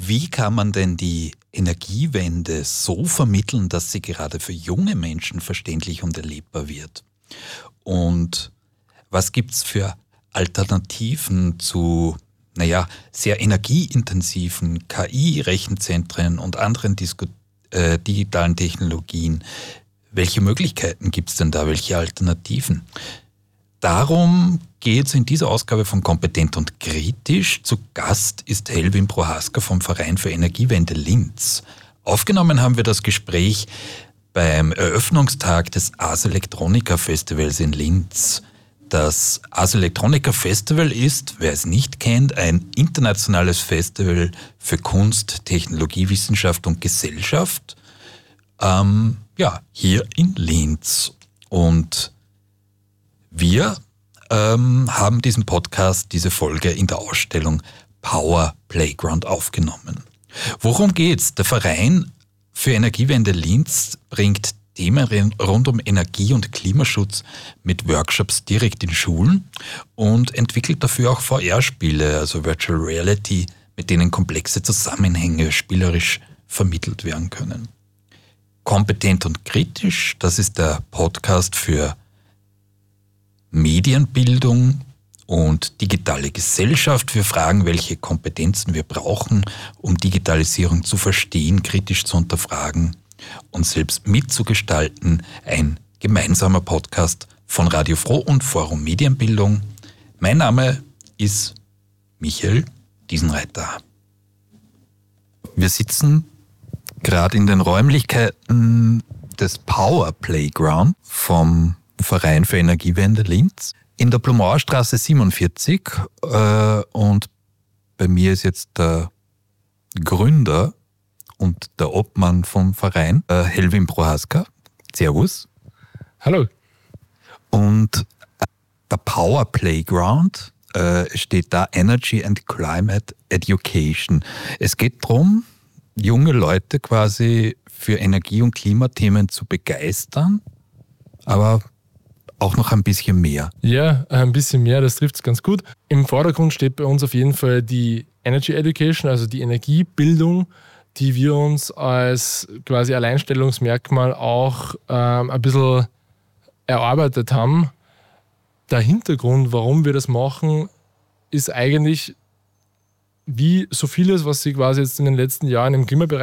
Wie kann man denn die Energiewende so vermitteln, dass sie gerade für junge Menschen verständlich und erlebbar wird? Und was gibt es für Alternativen zu, sehr energieintensiven KI-Rechenzentren und anderen digitalen Technologien? Welche Möglichkeiten gibt es denn da? Welche Alternativen? Darum geht es in dieser Ausgabe von Kompetent und Kritisch. Zu Gast ist Helwin Prohaska vom Verein für Energiewende Linz. Aufgenommen haben wir das Gespräch beim Eröffnungstag des Ars Electronica Festivals in Linz. Das Ars Electronica Festival ist, wer es nicht kennt, ein internationales Festival für Kunst, Technologie, Wissenschaft und Gesellschaft. Hier in Linz. Und wir haben diesen Podcast, diese Folge in der Ausstellung Power Playground aufgenommen. Worum geht's? Der Verein für Energiewende Linz bringt Themen rund um Energie- und Klimaschutz mit Workshops direkt in Schulen und entwickelt dafür auch VR-Spiele, also Virtual Reality, mit denen komplexe Zusammenhänge spielerisch vermittelt werden können. Kompetent und Kritisch, das ist der Podcast für Medienbildung und digitale Gesellschaft. Wir fragen, welche Kompetenzen wir brauchen, um Digitalisierung zu verstehen, kritisch zu hinterfragen und selbst mitzugestalten. Ein gemeinsamer Podcast von Radio Froh und Forum Medienbildung. Mein Name ist Michael Diesenreiter. Wir sitzen gerade in den Räumlichkeiten des Power Playground vom Verein für Energiewende Linz in der Blumauerstraße 47 und bei mir ist jetzt der Gründer und der Obmann vom Verein, Helwin Prohaska. Servus. Hallo. Und der Power Playground steht da Energy and Climate Education. Es geht darum, junge Leute quasi für Energie- und Klimathemen zu begeistern, aber auch noch ein bisschen mehr. Ja, ein bisschen mehr, das trifft es ganz gut. Im Vordergrund steht bei uns auf jeden Fall die Energy Education, also die Energiebildung, die wir uns als quasi Alleinstellungsmerkmal auch ein bisschen erarbeitet haben. Der Hintergrund, warum wir das machen, ist eigentlich wie so vieles, was sich quasi jetzt in den letzten Jahren im Klimabereich